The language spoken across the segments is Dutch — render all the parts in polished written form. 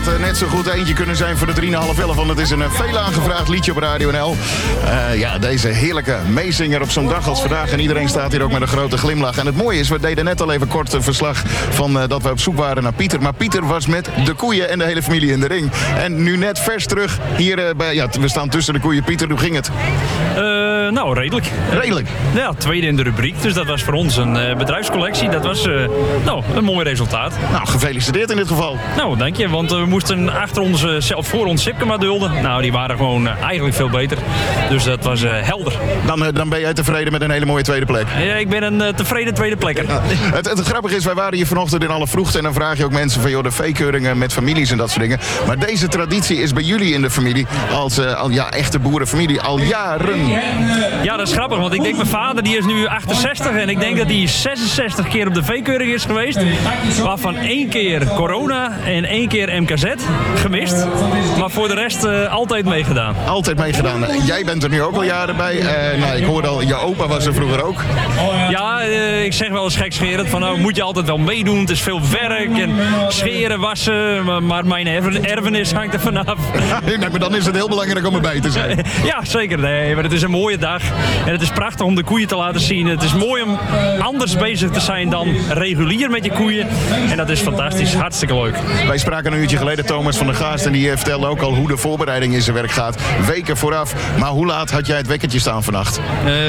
net zo goed eentje kunnen zijn voor de 3,5-11. Want het is een veel aangevraagd liedje op Radio NL. Deze heerlijke meezinger op zo'n dag als vandaag. En iedereen staat hier ook met een grote glimlach. En het mooie is, we deden net al even kort een verslag van dat we op zoek waren naar Pieter. Maar Pieter was met de koeien en de hele familie in de ring. En nu net vers terug hier we staan tussen de koeien. Pieter, hoe ging het? Redelijk. Redelijk? Ja, tweede in de rubriek. Dus dat was voor ons een bedrijfscollectie. Dat was een mooi resultaat. Nou, gefeliciteerd in dit geval. Nou, dank je. Want we moesten voor ons Sipkema dulden. Nou, die waren gewoon eigenlijk veel beter. Dus dat was helder. Dan ben jij tevreden met een hele mooie tweede plek? Ja, ik ben een tevreden tweede plekker. Ja. Het grappige is, wij waren hier vanochtend in alle vroegte. En dan vraag je ook mensen van, de veekeuringen met families en dat soort dingen. Maar deze traditie is bij jullie in de familie als echte boerenfamilie al jaren. Ja, dat is grappig. Want ik denk, mijn vader die is nu 68. En ik denk dat hij 66 keer op de veekeuring is geweest. Waarvan 1 keer corona en 1 keer MKZ gemist. Maar voor de rest altijd meegedaan. Altijd meegedaan. Jij bent er nu ook al jaren bij. Ik hoorde al, je opa was er vroeger ook. Ja, ik zeg wel eens gekscherend van moet je altijd wel meedoen. Het is veel werk en scheren, wassen. Maar mijn erfenis hangt er vanaf. Maar dan is het heel belangrijk om erbij te zijn. Ja, zeker. Nee, maar het is een mooie dag. En het is prachtig om de koeien te laten zien. Het is mooi om anders bezig te zijn dan regulier met je koeien. En dat is fantastisch. Hartstikke leuk. Wij spraken een uurtje geleden Thomas van der Gaast. En die vertelde ook al hoe de voorbereiding in zijn werk gaat. Weken vooraf. Maar hoe laat had jij het wekkertje staan vannacht?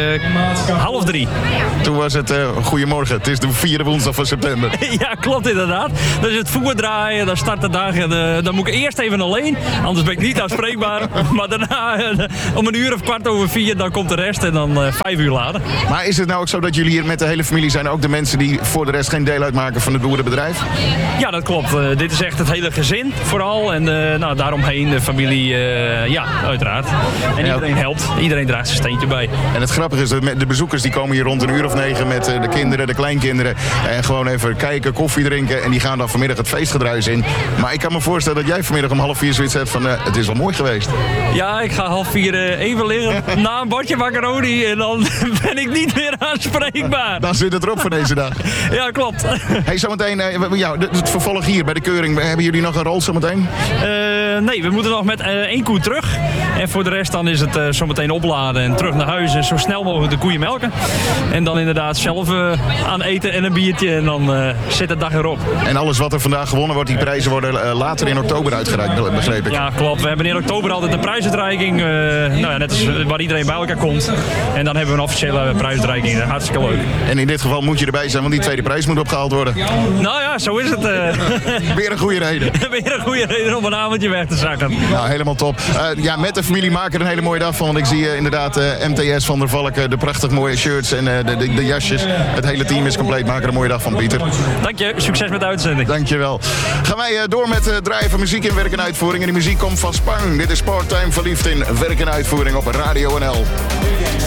2:30. Toen was het goedemorgen. Het is de 4e woensdag van september. Ja, klopt inderdaad. Dan is het voer draaien. Dan start de dag. En, dan moet ik eerst even alleen. Anders ben ik niet aanspreekbaar. Maar daarna om 4:15 dan komt de rest. En dan 5 uur later. Maar is het nou ook zo dat jullie hier met de hele familie zijn ook de mensen die voor de rest geen deel uitmaken van het boerenbedrijf? Ja, dat klopt. Dit is echt het hele gezin vooral. En daaromheen de familie, uiteraard. En iedereen helpt. Iedereen draagt zijn steentje bij. En het grappige is dat de bezoekers die komen hier rond 9:00 met de kinderen, de kleinkinderen. En gewoon even kijken, koffie drinken. En die gaan dan vanmiddag het feestgedruis in. Maar ik kan me voorstellen dat jij vanmiddag om 3:30 zoiets hebt van het is wel mooi geweest. Ja, ik ga 3:30 even liggen na een bordje macaroni. En dan ben ik niet meer aanspreekbaar. Dan zit het erop voor deze dag. Ja, klopt. Hey, zometeen, het vervolg hier bij de keuring. Hebben jullie nog een rol zometeen? Nee, we moeten nog met 1 koe terug. En voor de rest dan is het zometeen opladen en terug naar huis. En zo snel mogelijk de koeien melken. En dan inderdaad zelf aan eten en een biertje. En dan zit de dag erop. En alles wat er vandaag gewonnen wordt, die prijzen worden later in oktober uitgereikt, begreep ik. Ja, klopt. We hebben in oktober altijd een prijsuitreiking. Net als waar iedereen bij elkaar komt. En dan hebben we een officiële prijsuitreiking. Hartstikke leuk. En in dit geval moet je erbij zijn, want die tweede prijs moet opgehaald worden. Nou ja, zo is het. Weer een goede reden. Weer een goede reden om een avondje weg te zakken. Nou, helemaal top. Met de familie maken er een hele mooie dag van. Want ik zie inderdaad MTS van der Valk, de prachtig mooie shirts en de jasjes. Het hele team is compleet. Maak er een mooie dag van, Pieter. Dank je. Succes met de uitzending. Dank je wel. Gaan wij door met draaien van muziek in werk en uitvoering. En die muziek komt van Spang. Dit is Part-Time Verliefd in werk en uitvoering op Radio NL.